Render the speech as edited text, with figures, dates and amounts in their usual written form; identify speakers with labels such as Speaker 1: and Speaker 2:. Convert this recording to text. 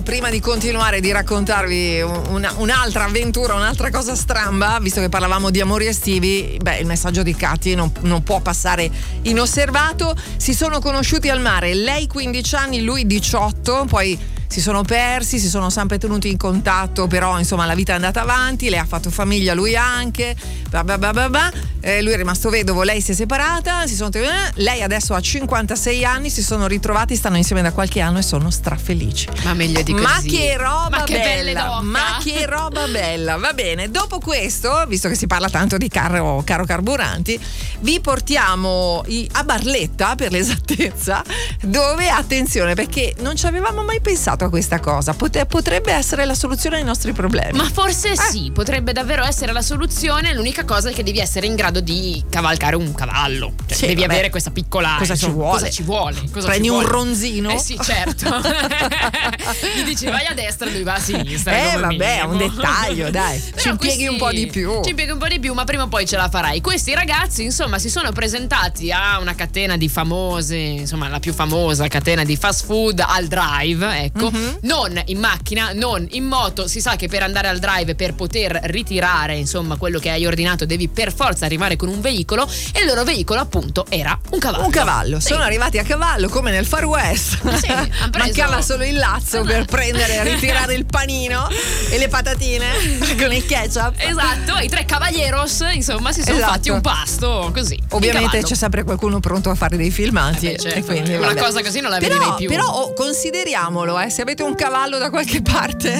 Speaker 1: Prima di continuare di raccontarvi un'altra avventura, un'altra cosa stramba, visto che parlavamo di amori estivi, il messaggio di Katy non può passare inosservato. Si sono conosciuti al mare, lei 15 anni, lui 18, poi si sono persi, si sono sempre tenuti in contatto, però insomma la vita è andata avanti, lei ha fatto famiglia, lui anche, lui è rimasto vedovo, lei si è separata, lei adesso ha 56 anni, si sono ritrovati, stanno insieme da qualche anno e sono strafelici.
Speaker 2: Ma meglio di così.
Speaker 1: Ma che roba
Speaker 2: ma che
Speaker 1: bella, ma che roba bella. Va bene, dopo questo, visto che si parla tanto di caro carburanti, vi portiamo a Barletta, per l'esattezza, dove, attenzione, perché non ci avevamo mai pensato a questa cosa, potrebbe essere la soluzione ai nostri problemi.
Speaker 2: Ma forse sì, potrebbe davvero essere la soluzione. L'unica cosa è che devi essere in grado di cavalcare un cavallo, cioè, sì, devi avere questa piccola
Speaker 1: cosa ci vuole? Prendi un ronzino?
Speaker 2: Sì, certo. Gli dici vai a destra, lui va a sinistra.
Speaker 1: È un dettaglio, dai. Ci impieghi un po' di più.
Speaker 2: Ci impieghi un po' di più, ma prima o poi ce la farai. Questi ragazzi, insomma, si sono presentati a una catena di famose, insomma, la più famosa catena di fast food, al Drive, ecco. Non in macchina, non in moto. Si sa che per andare al Drive, per poter ritirare insomma quello che hai ordinato, devi per forza arrivare con un veicolo, e il loro veicolo appunto era un cavallo.
Speaker 1: Sì. Sono arrivati a cavallo come nel Far West.
Speaker 2: Sì,
Speaker 1: mancava solo il lazzo per prendere e ritirare il panino e le patatine con il ketchup.
Speaker 2: Esatto, i tre cavalieros insomma si sono fatti un pasto così.
Speaker 1: Ovviamente c'è sempre qualcuno pronto a fare dei filmati,
Speaker 2: certo.
Speaker 1: E quindi
Speaker 2: una cosa così non la vedi mai più.
Speaker 1: Però consideriamolo, se avete un cavallo da qualche parte,